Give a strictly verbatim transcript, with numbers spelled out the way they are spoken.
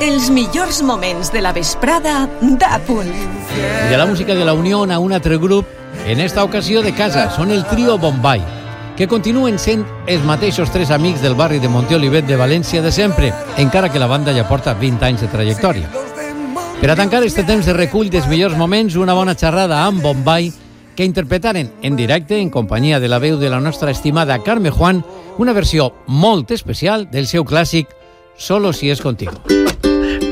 Els millors moments de la vesprada d'Apunt. De la música de la Unión a un altre grup, en esta ocasió de casa, són el trio Bombay, que continuen sent els mateixos tres amics del barri de Monteolivet de València de sempre, encara que la banda ja porta vint anys de trajectòria. Per a tancar este temps de recull dels millors moments, una bona xerrada amb Bombay, que interpretaren en directe, en companyia de la veu de la nostra estimada Carme Juan, una versió molt especial del seu clàssic Solo si es contigo.